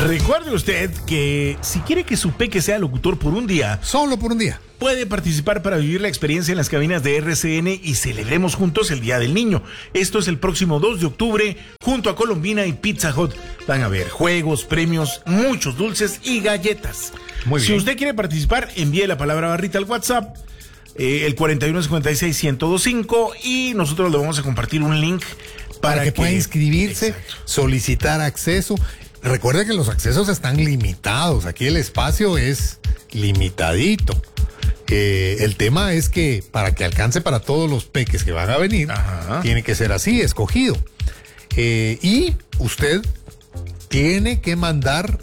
Recuerde usted que si quiere que su peque sea locutor por un día, solo por un día, puede participar para vivir la experiencia en las cabinas de RCN y celebremos juntos el Día del Niño. Esto es el próximo 2 de octubre, junto a Colombina y Pizza Hut. Van a haber juegos, premios, muchos dulces y galletas. Muy bien. Si usted quiere participar, envíe la palabra barrita al WhatsApp, el 4156-1025, y nosotros le vamos a compartir un link para que pueda inscribirse, exacto, solicitar acceso. Recuerde que los accesos están limitados. Aquí el espacio es limitadito. El tema es que para que alcance para todos los peques que van a venir, tiene que ser así, escogido. Y usted tiene que mandar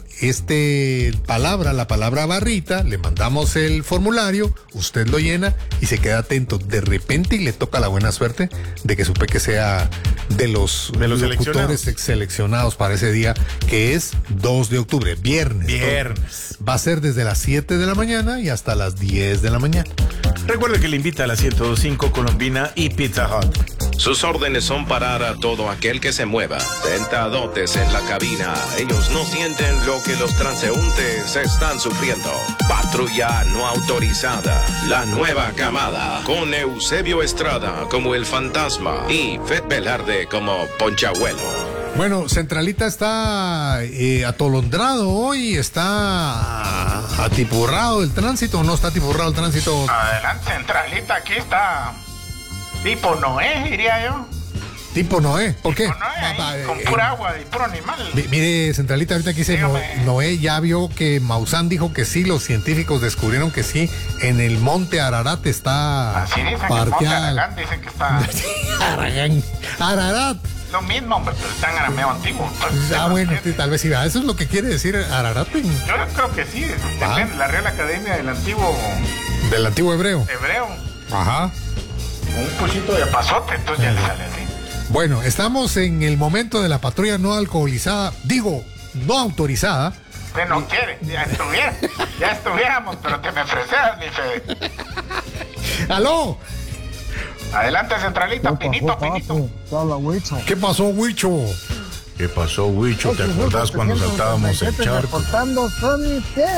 la palabra barrita, le mandamos el formulario, usted lo llena y se queda atento. De repente y le toca la buena suerte de que su peque sea de los locutores seleccionados para ese día, que es 2 de octubre, viernes. Va a ser desde las 7 de la mañana y hasta las 10 de la mañana. Recuerde que le invita a la 1025 Colombina y Pizza Hut. Sus órdenes son parar a todo aquel que se mueva. Sentadotes en la cabina. Ellos no sienten lo que los transeúntes están sufriendo. Patrulla no autorizada. La nueva camada. Con Eusebio Estrada como el fantasma y Fed Velarde como Ponchabuelo. Bueno, Centralita está atolondrado hoy, está atipurrado el tránsito, ¿o no está atipurrado el tránsito? Adelante, Centralita, aquí está tipo Noé, diría yo. Tipo Noé, ¿por qué? Tipo Noé, con pura agua y puro animal. Mire, Centralita, ahorita aquí dice Noé ya vio que Maussan dijo que sí, los científicos descubrieron que sí, en el monte Ararat está así dicen parqueado. Que el monte Aragán dicen que está... Ararat. Lo mismo, hombre, pero está en arameo antiguo. Bueno, sí, tal vez sí. Eso es lo que quiere decir Ararat. Yo creo que sí, depende, la Real Academia del Antiguo... Del Antiguo Hebreo. Ajá. Un poquito de pasote, entonces ya le sale así. Bueno, estamos en el momento de la patrulla no alcoholizada, no autorizada. Usted no quiere, ya estuviéramos, pero te me freseas, mi Fede. ¡Aló! Adelante, Centralita, Pinito. Habla, Huicho. ¿Qué pasó, Huicho? ¿Qué pasó, Huicho? ¿Te acordás cuando saltábamos el charco? Reportando, Sony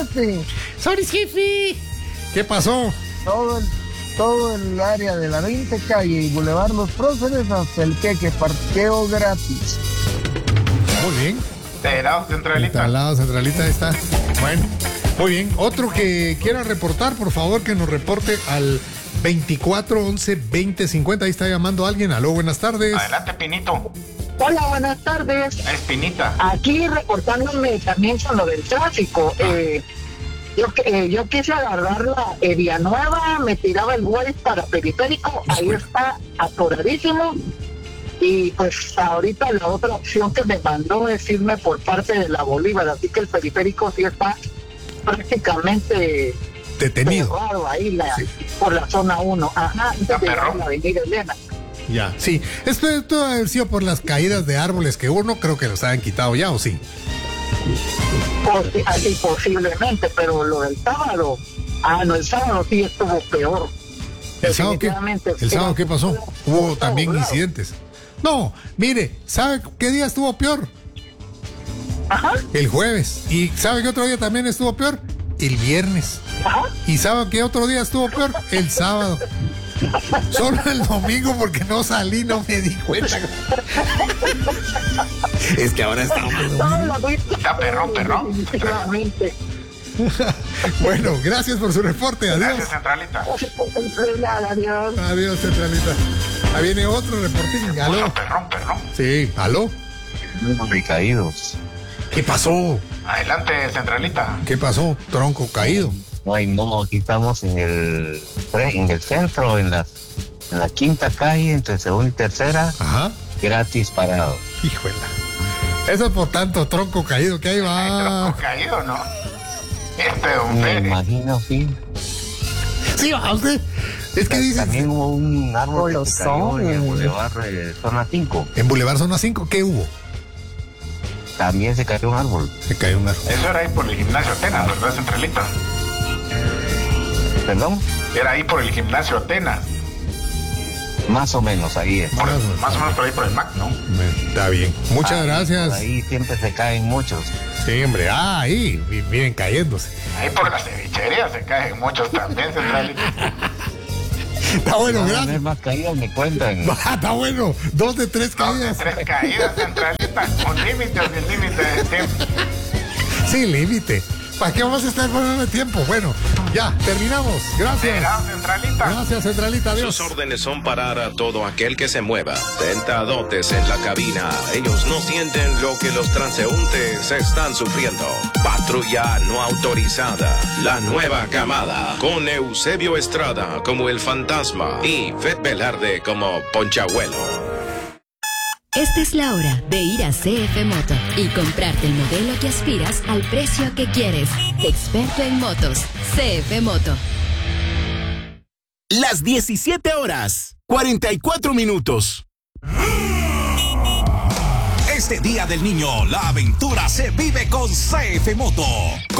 Jefe. ¿Qué pasó? Todo el área de la 20 calle y Boulevard Los Próceres hasta el Queque, parqueo gratis. Muy bien. Centralita. Centralita está. Bueno, muy bien. Otro que quiera reportar, por favor, que nos reporte al 2411-2050. Ahí está llamando alguien. Aló, buenas tardes. Adelante, Pinito. Hola, buenas tardes. Es Pinita. Aquí reportándome también con lo del tráfico. Yo quise agarrar la Villanueva, me tiraba el West para Periférico, ahí está atoradísimo. Y pues ahorita la otra opción que me mandó es irme por parte de la Bolívar, así que el Periférico sí está prácticamente detenido ahí por la zona 1. Ajá, antes de llegar a la avenida Elena. Ya, sí. Esto debe haber sido por las caídas de árboles que uno creo que los hayan quitado ya, ¿o sí? Así posiblemente, pero lo del sábado, el sábado sí estuvo peor. ¿El sábado qué pasó? Hubo también incidentes. No, mire, ¿sabe qué día estuvo peor? Ajá. El jueves. ¿Y sabe qué otro día también estuvo peor? El viernes. Ajá. ¿Y sabe qué otro día estuvo peor? El sábado. Solo el domingo porque no salí, no me di cuenta. Es que ahora está perrón. Bueno, gracias por su reporte. Adiós. Gracias, Centralita. Adiós, Centralita. Ahí viene otro reportín. Aló. Perrón. Sí, aló. Muy caídos. ¿Qué pasó? Adelante, Centralita. ¿Qué pasó? Tronco caído. No, aquí estamos en el centro, en la quinta calle, entre segunda y tercera. Ajá. Gratis parado. Híjole. Eso es por tanto tronco caído que ahí va. Tronco caído, ¿no? Me imagino, sí. Sí, va usted. Es que dice. También hubo un árbol que se cayó en el Boulevard Zona 5. ¿En Boulevard Zona 5 qué hubo? También se cayó un árbol. Eso era ahí por el gimnasio Atenas, ¿verdad, Centralita? ¿Perdón? Era ahí por el gimnasio Atenas. Más o menos, ahí es. Más o menos por ahí por el Mac, ¿no? Está bien. Muchas gracias. Por ahí siempre se caen muchos. Sí, hombre. Ahí vienen cayéndose. Ahí por las cevicherías se caen muchos también, Centralita. Está bueno, No, gracias. no es más caídas, me cuentan. Está bueno. 2 de 3 caídas. 3 caídas, Centralita, con límite o sin límite de tiempo. Sin límite. ¿Para qué vamos a estar poniendo tiempo? Bueno, ya, terminamos. Gracias. Será, Centralita. Gracias, Centralita. Adiós. Sus órdenes son parar a todo aquel que se mueva. Sentadotes en la cabina. Ellos no sienten lo que los transeúntes están sufriendo. Patrulla no autorizada. La nueva camada. Con Eusebio Estrada como el fantasma. Y Fed Velarde como Ponchabuelo. Esta es la hora de ir a CF Moto y comprarte el modelo que aspiras al precio que quieres. Experto en motos, CF Moto. Las 17 horas, 44 minutos. Este Día del Niño, la aventura se vive con CF Moto.